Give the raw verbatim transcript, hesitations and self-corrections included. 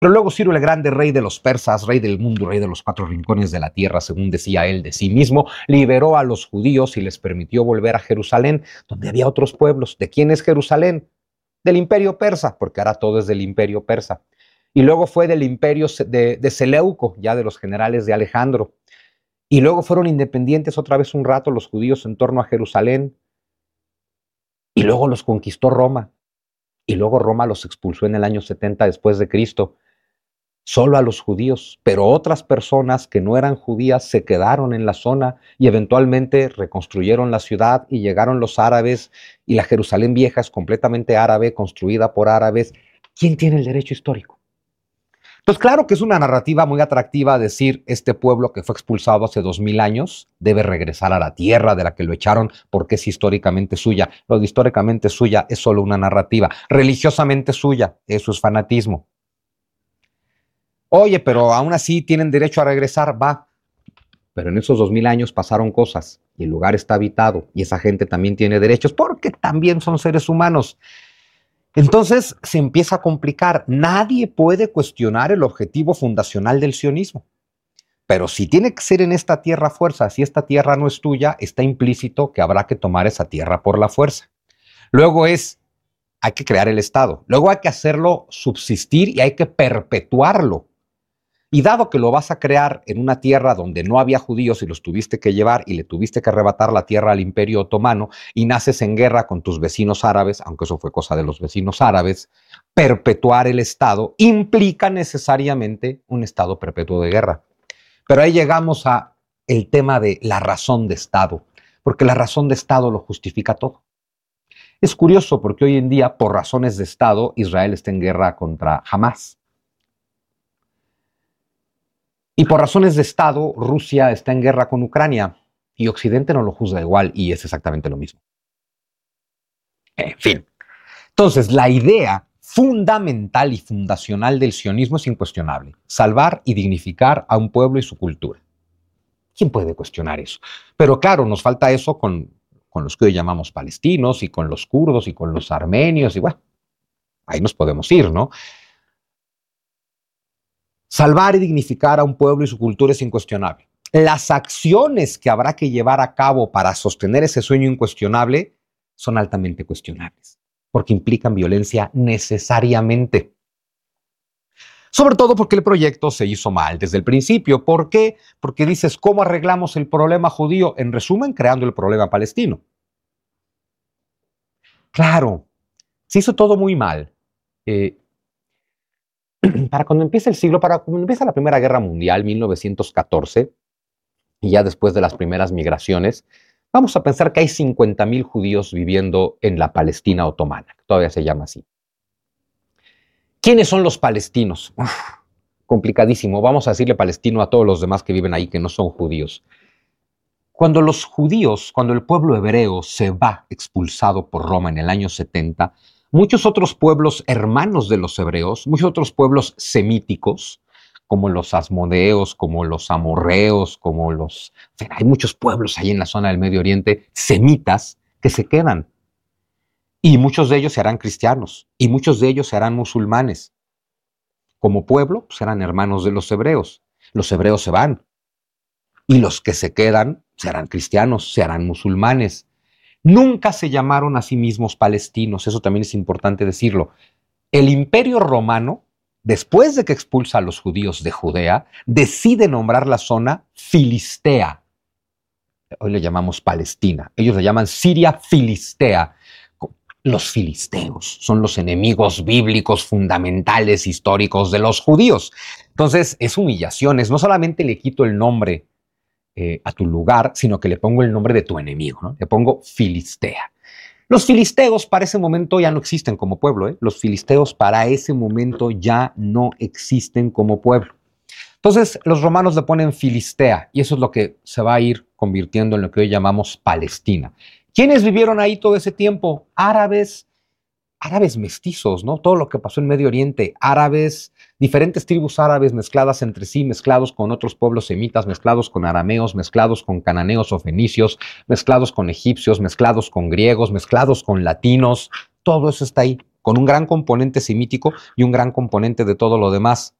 Pero luego Ciro el Grande, rey de los persas, rey del mundo, rey de los cuatro rincones de la tierra, según decía él de sí mismo, liberó a los judíos y les permitió volver a Jerusalén, donde había otros pueblos. ¿De quién es Jerusalén? Del imperio persa, porque ahora todo es del imperio persa. Y luego fue del imperio de, de Seleuco, ya de los generales de Alejandro. Y luego fueron independientes otra vez un rato los judíos en torno a Jerusalén. Y luego los conquistó Roma. Y luego Roma los expulsó en el año setenta después de Cristo. Solo a los judíos, pero otras personas que no eran judías se quedaron en la zona y eventualmente reconstruyeron la ciudad y llegaron los árabes y la Jerusalén vieja es completamente árabe, construida por árabes. ¿Quién tiene el derecho histórico? Pues claro que es una narrativa muy atractiva decir este pueblo que fue expulsado hace dos mil años debe regresar a la tierra de la que lo echaron porque es históricamente suya. Lo de históricamente suya es solo una narrativa, religiosamente suya, eso es fanatismo. Oye, pero aún así tienen derecho a regresar, va. Pero en esos dos mil años pasaron cosas y el lugar está habitado y esa gente también tiene derechos porque también son seres humanos. Entonces se empieza a complicar. Nadie puede cuestionar el objetivo fundacional del sionismo. Pero si tiene que ser en esta tierra a fuerza, si esta tierra no es tuya, está implícito que habrá que tomar esa tierra por la fuerza. Luego es, hay que crear el Estado. Luego hay que hacerlo subsistir y hay que perpetuarlo. Y dado que lo vas a crear en una tierra donde no había judíos y los tuviste que llevar y le tuviste que arrebatar la tierra al Imperio Otomano y naces en guerra con tus vecinos árabes, aunque eso fue cosa de los vecinos árabes, perpetuar el Estado implica necesariamente un Estado perpetuo de guerra. Pero ahí llegamos a el tema de la razón de Estado, porque la razón de Estado lo justifica todo. Es curioso porque hoy en día, por razones de Estado, Israel está en guerra contra Hamás. Y por razones de Estado, Rusia está en guerra con Ucrania y Occidente no lo juzga igual y es exactamente lo mismo. En fin. Entonces, la idea fundamental y fundacional del sionismo es incuestionable. Salvar y dignificar a un pueblo y su cultura. ¿Quién puede cuestionar eso? Pero claro, nos falta eso con, con los que hoy llamamos palestinos y con los kurdos y con los armenios y bueno, ahí nos podemos ir, ¿no? Salvar y dignificar a un pueblo y su cultura es incuestionable. Las acciones que habrá que llevar a cabo para sostener ese sueño incuestionable son altamente cuestionables, porque implican violencia necesariamente. Sobre todo porque el proyecto se hizo mal desde el principio. ¿Por qué? Porque dices, ¿cómo arreglamos el problema judío? En resumen, creando el problema palestino. Claro, se hizo todo muy mal. Eh, Para cuando empieza el siglo, para cuando empieza la Primera Guerra Mundial, mil novecientos catorce, y ya después de las primeras migraciones, vamos a pensar que hay cincuenta mil judíos viviendo en la Palestina otomana, que todavía se llama así. ¿Quiénes son los palestinos? Uf, complicadísimo. Vamos a decirle palestino a todos los demás que viven ahí que no son judíos. Cuando los judíos, cuando el pueblo hebreo se va expulsado por Roma en el año setenta, muchos otros pueblos hermanos de los hebreos, muchos otros pueblos semíticos, como los asmodeos, como los amorreos, como los... Hay muchos pueblos ahí en la zona del Medio Oriente, semitas, que se quedan. Y muchos de ellos se harán cristianos, y muchos de ellos se harán musulmanes. Como pueblo, pues eran hermanos de los hebreos. Los hebreos se van, y los que se quedan se harán cristianos, se harán musulmanes. Nunca se llamaron a sí mismos palestinos, eso también es importante decirlo. El Imperio Romano, después de que expulsa a los judíos de Judea, decide nombrar la zona Filistea. Hoy le llamamos Palestina, ellos le llaman Siria Filistea. Los filisteos son los enemigos bíblicos fundamentales históricos de los judíos. Entonces es humillación, es no solamente le quito el nombre Eh, a tu lugar, sino que le pongo el nombre de tu enemigo, ¿no? Le pongo Filistea. Los filisteos para ese momento ya no existen como pueblo, ¿eh? Los filisteos para ese momento ya no existen como pueblo. Entonces los romanos le ponen Filistea y eso es lo que se va a ir convirtiendo en lo que hoy llamamos Palestina. ¿Quiénes vivieron ahí todo ese tiempo? Árabes, árabes mestizos, ¿no? Todo lo que pasó en Medio Oriente, árabes, diferentes tribus árabes mezcladas entre sí, mezclados con otros pueblos semitas, mezclados con arameos, mezclados con cananeos o fenicios, mezclados con egipcios, mezclados con griegos, mezclados con latinos, todo eso está ahí. con un gran componente semítico y un gran componente de todo lo demás.